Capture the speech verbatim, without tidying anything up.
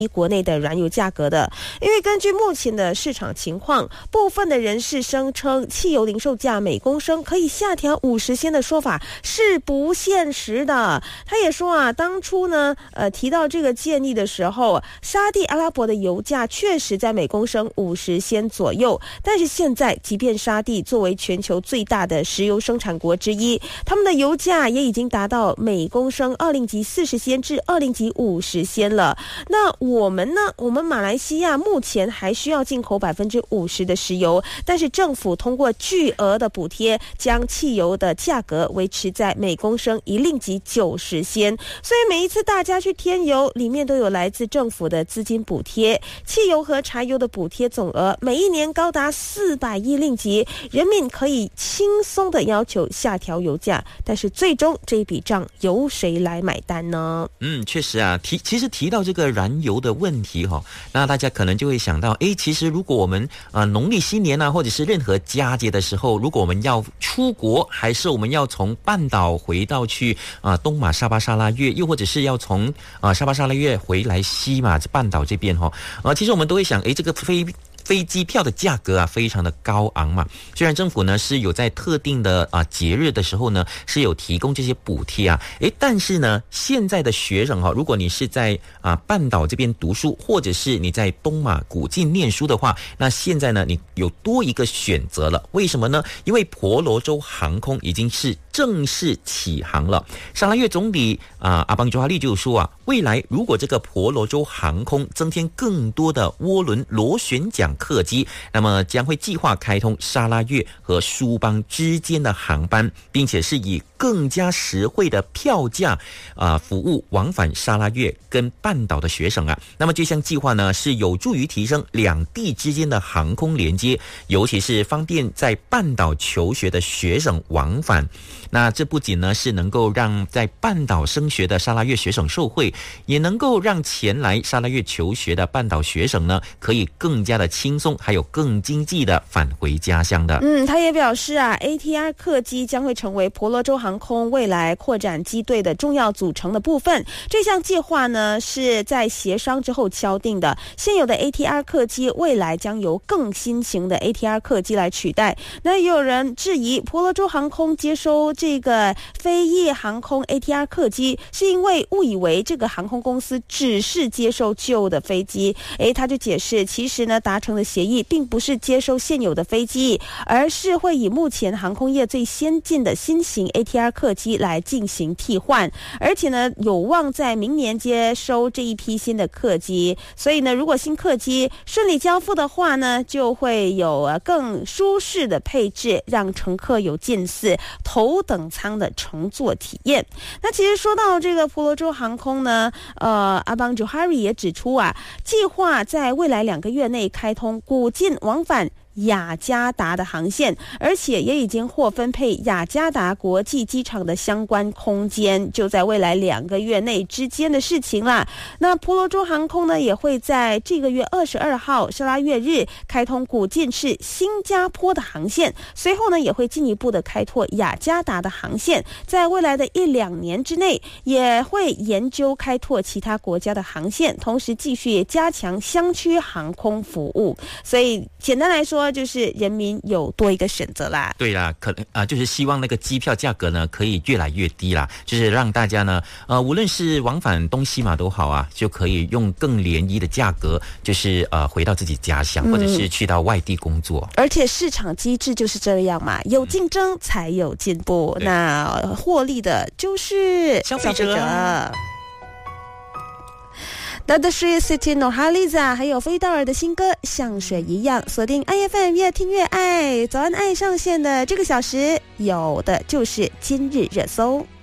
国内的燃油价格的。因为根据目前的市场情况，部分的人士声称汽油零售价每公升可以下调五十仙的说法是不现实的。他也说啊，当初呢呃提到这个建议的时候，沙地阿拉伯的油价确实在每公升五十仙左右，但是现在即便沙地作为全球最大的石油生产国之一，他们的油价也已经达到每公升二令吉四十仙至二令吉五十仙了。那我们呢？我们马来西亚目前还需要进口百分之五十的石油，但是政府通过巨额的补贴，将汽油的价格维持在每公升一令吉九十仙。所以每一次大家去添油，里面都有来自政府的资金补贴。汽油和柴油的补贴总额每一年高达四百亿令吉，人民可以轻松的要求下调油价，但是最终这一笔账由谁来买单呢？ 嗯，确实啊，提其实提到这个燃油的问题哈、哦，那大家可能就会想到，诶，其实如果我们啊、呃、农历新年啊，或者是任何佳节的时候，如果我们要出国，还是我们要从半岛回到去啊、呃、东马沙巴沙拉越，又或者是要从啊、呃、沙巴沙拉越回来西马半岛这边哈、哦，啊、呃，其实我们都会想，诶，这个飞飞机票的价格啊非常的高昂嘛，虽然政府呢是有在特定的啊节日的时候呢是有提供这些补贴啊，诶，但是呢现在的学生哈、啊，如果你是在啊半岛这边读书，或者是你在东马古晋念书的话，那现在呢你有多一个选择了。为什么呢？因为婆罗洲航空已经是正式起航了。沙拉越总理啊阿邦佐哈利就说啊，未来如果这个婆罗洲航空增添更多的涡轮螺旋桨客机，那么将会计划开通沙拉越和苏邦之间的航班，并且是以更加实惠的票价啊、呃、服务往返沙拉越跟半岛的学生啊。那么这项计划呢是有助于提升两地之间的航空连接，尤其是方便在半岛求学的学生往返。那这不仅呢是能够让在半岛升学的沙拉越学生受惠，也能够让前来沙拉越求学的半岛学生呢可以更加的轻松还有更经济的返回家乡的。 嗯，他也表示啊 A T R 客机将会成为婆罗洲航空未来扩展机队的重要组成的部分。这项计划呢是在协商之后敲定的，现有的 A T R 客机未来将由更新型的 A T R 客机来取代。那也有人质疑婆罗洲航空接收这个飞翼航空 A T R 客机是因为误以为这个航空公司只是接收旧的飞机。诶，他就解释，其实呢达成的协议并不是接收现有的飞机，而是会以目前航空业最先进的新型 A T R 客机来进行替换，而且呢有望在明年接收这一批新的客机。所以呢如果新客机顺利交付的话呢，就会有更舒适的配置，让乘客有近似头等舱的乘坐体验。那其实说到这个婆罗洲航空呢，呃，阿邦佐哈利也指出啊，计划在未来两个月内开通古晋往返雅加达的航线，而且也已经获分配雅加达国际机场的相关空间，就在未来两个月内之间的事情啦。那婆罗洲航空呢，也会在这个月二十二号沙拉越日开通古晋至新加坡的航线，随后呢也会进一步的开拓雅加达的航线，在未来的一两年之内也会研究开拓其他国家的航线，同时继续加强乡区航空服务。所以简单来说，就是人民有多一个选择啦。 对啦，可能啊、呃，就是希望那个机票价格呢可以越来越低啦，就是让大家呢，呃，无论是往返东西马都好啊，就可以用更廉宜的价格，就是呃回到自己家乡，或者是去到外地工作。 而且市场机制就是这样嘛，有竞争才有进步，嗯、那获利的就是消费者。那的是 Siti Nurhaliza 还有菲道尔的新歌像水一样，锁定 I F M 越听越爱。早安爱上线的这个小时有的就是今日热搜。